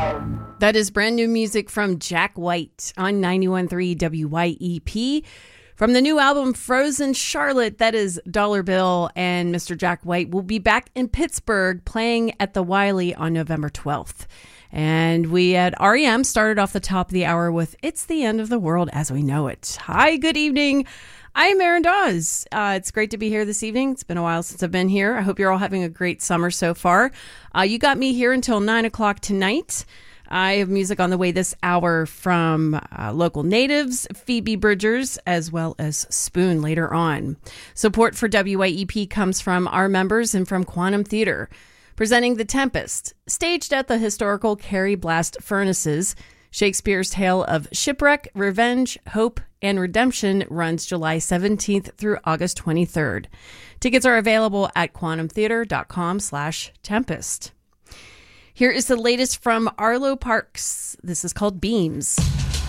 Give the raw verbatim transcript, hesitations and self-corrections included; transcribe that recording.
That is brand new music from Jack White on ninety-one point three W Y E P. From the new album Frozen Charlotte, that is Dollar Bill, and Mister Jack White will be back in Pittsburgh playing at the Wiley on November twelfth. And we at R E M started off the top of the hour with It's the End of the World as We Know It. Hi, good evening. I'm Erin Dawes. Uh, it's great to be here this evening. It's been a while since I've been here. I hope you're all having a great summer so far. Uh, you got me here until nine o'clock tonight. I have music on the way this hour from uh, local natives, Phoebe Bridgers, as well as Spoon later on. Support for W Y E P comes from our members and from Quantum Theater. Presenting The Tempest, staged at the historical Carrie Blast Furnaces, Shakespeare's tale of shipwreck, revenge, hope, and redemption runs July seventeenth through August twenty-third. Tickets are available at quantumtheater.com slash tempest. Here is the latest from Arlo Parks. This is called Beams.